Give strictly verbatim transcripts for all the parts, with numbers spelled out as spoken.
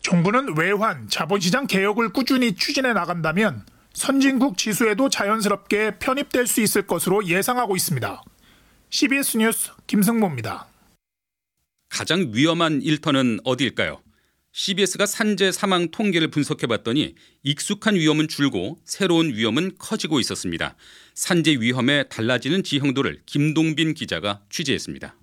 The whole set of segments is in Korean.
정부는 외환, 자본시장 개혁을 꾸준히 추진해 나간다면 선진국 지수에도 자연스럽게 편입될 수 있을 것으로 예상하고 있습니다. 씨비에스 뉴스 김승모입니다. 가장 위험한 일터는 어디일까요? 씨비에스가 산재 사망 통계를 분석해봤더니 익숙한 위험은 줄고 새로운 위험은 커지고 있었습니다. 산재 위험의 달라지는 지형도를 김동빈 기자가 취재했습니다.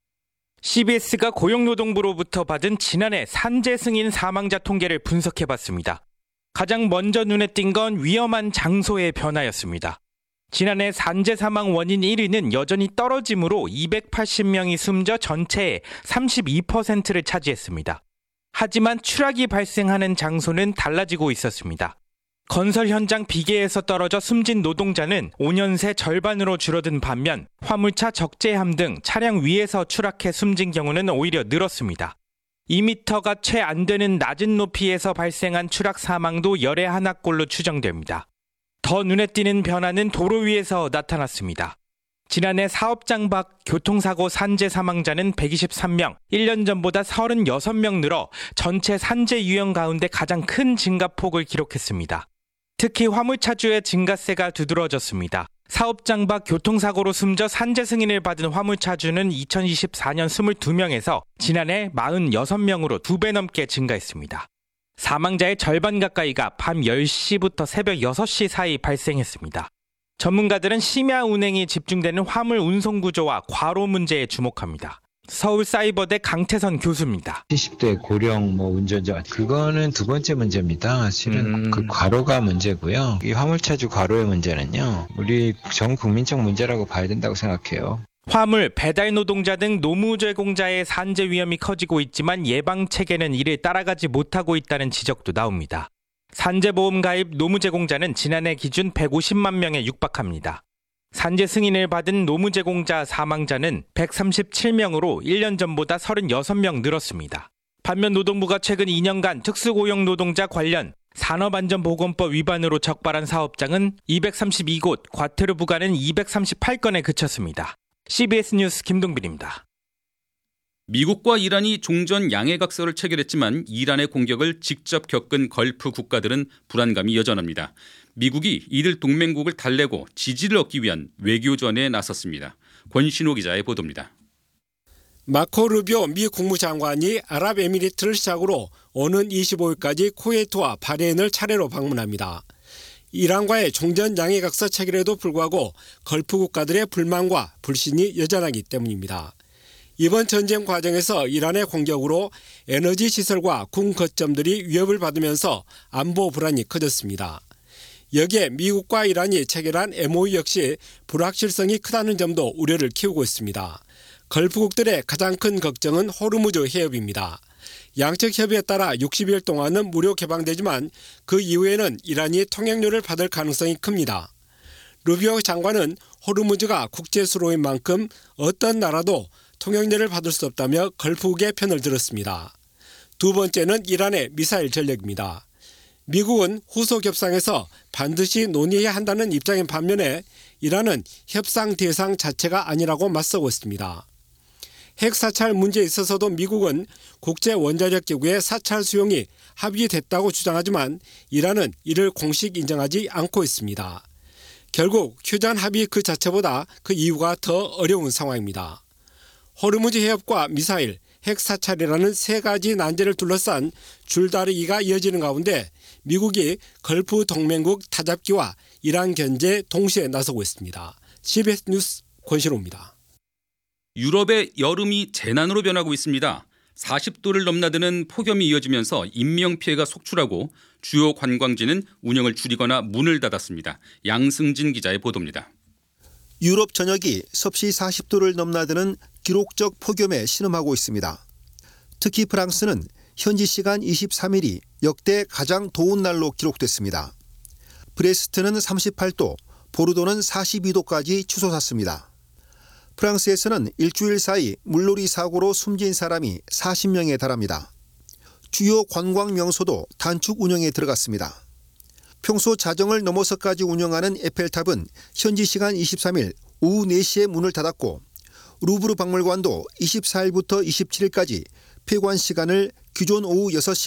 씨비에스가 고용노동부로부터 받은 지난해 산재 승인 사망자 통계를 분석해봤습니다. 가장 먼저 눈에 띈 건 위험한 장소의 변화였습니다. 지난해 산재 사망 원인 일 위는 여전히 떨어짐으로 이백팔십 명이 숨져 전체의 삼십이 퍼센트를 차지했습니다. 하지만 추락이 발생하는 장소는 달라지고 있었습니다. 건설 현장 비계에서 떨어져 숨진 노동자는 오 년 새 절반으로 줄어든 반면 화물차 적재함 등 차량 위에서 추락해 숨진 경우는 오히려 늘었습니다. 이 미터가 채 안 되는 낮은 높이에서 발생한 추락 사망도 열에 하나꼴로 추정됩니다. 더 눈에 띄는 변화는 도로 위에서 나타났습니다. 지난해 사업장 밖 교통사고 산재 사망자는 백이십삼 명, 일 년 전보다 삼십육 명 늘어 전체 산재 유형 가운데 가장 큰 증가폭을 기록했습니다. 특히 화물차주의 증가세가 두드러졌습니다. 사업장 밖 교통사고로 숨져 산재 승인을 받은 화물차주는 이천이십사 년 이십이 명에서 지난해 사십육 명으로 두 배 넘게 증가했습니다. 사망자의 절반 가까이가 밤 열 시부터 새벽 여섯 시 사이 발생했습니다. 전문가들은 심야 운행이 집중되는 화물 운송 구조와 과로 문제에 주목합니다. 서울사이버대 강태선 교수입니다. 칠십 대 고령 뭐 운전자 그거는 두 번째 문제입니다. 실은 음. 그 과로가 문제고요. 이 화물차주 과로의 문제는요. 우리 전 국민적 문제라고 봐야 된다고 생각해요. 화물, 배달 노동자 등 노무 제공자의 산재 위험이 커지고 있지만 예방 체계는 이를 따라가지 못하고 있다는 지적도 나옵니다. 산재보험 가입 노무 제공자는 지난해 기준 백오십만 명에 육박합니다. 산재 승인을 받은 노무 제공자 사망자는 백삼십칠 명으로 일 년 전보다 삼십육 명 늘었습니다. 반면 노동부가 최근 이 년간 특수고용 노동자 관련 산업안전보건법 위반으로 적발한 사업장은 이백삼십이 곳, 과태료 부과는 이백삼십팔 건에 그쳤습니다. 씨비에스 뉴스 김동빈입니다. 미국과 이란이 종전 양해각서를 체결했지만 이란의 공격을 직접 겪은 걸프 국가들은 불안감이 여전합니다. 미국이 이들 동맹국을 달래고 지지를 얻기 위한 외교전에 나섰습니다. 권신호 기자의 보도입니다. 마코 루비오 미 국무장관이 아랍에미리트를 시작으로 오는 이십오 일까지 쿠웨이트와 바레인을 차례로 방문합니다. 이란과의 종전 양해각서 체결에도 불구하고 걸프 국가들의 불만과 불신이 여전하기 때문입니다. 이번 전쟁 과정에서 이란의 공격으로 에너지 시설과 군 거점들이 위협을 받으면서 안보 불안이 커졌습니다. 여기에 미국과 이란이 체결한 엠오유 역시 불확실성이 크다는 점도 우려를 키우고 있습니다. 걸프국들의 가장 큰 걱정은 호르무즈 해협입니다. 양측 협의에 따라 육십 일 동안은 무료 개방되지만 그 이후에는 이란이 통행료를 받을 가능성이 큽니다. 루비오 장관은 호르무즈가 국제수로인 만큼 어떤 나라도 통행료를 받을 수 없다며 걸프국의 편을 들었습니다. 두 번째는 이란의 미사일 전력입니다. 미국은 후속 협상에서 반드시 논의해야 한다는 입장인 반면에 이란은 협상 대상 자체가 아니라고 맞서고 있습니다. 핵 사찰 문제에 있어서도 미국은 국제원자력기구의 사찰 수용이 합의됐다고 주장하지만 이란은 이를 공식 인정하지 않고 있습니다. 결국 휴전 합의 그 자체보다 그 이유가 더 어려운 상황입니다. 호르무즈 해협과 미사일, 핵 사찰이라는 세 가지 난제를 둘러싼 줄다리기가 이어지는 가운데 미국이 걸프 동맹국 타잡기와 이란 견제에 동시에 나서고 있습니다. 씨비에스 뉴스 권신호입니다. 유럽의 여름이 재난으로 변하고 있습니다. 사십 도를 넘나드는 폭염이 이어지면서 인명피해가 속출하고 주요 관광지는 운영을 줄이거나 문을 닫았습니다. 양승진 기자의 보도입니다. 유럽 전역이 섭씨 사십 도를 넘나드는 기록적 폭염에 신음하고 있습니다. 특히 프랑스는 현지 시간 이십삼 일이 역대 가장 더운 날로 기록됐습니다. 브레스트는 삼십팔 도, 보르도는 사십이 도까지 치솟았습니다. 프랑스에서는 일주일 사이 물놀이 사고로 숨진 사람이 사십 명에 달합니다. 주요 관광 명소도 단축 운영에 들어갔습니다. 평소 자정을 넘어서까지 운영하는 에펠탑은 현지 시간 이십삼 일 오후 네 시에 문을 닫았고 루브르 박물관도 이십사 일부터 이십칠 일까지 폐관 시간을 기존 오후 여섯 시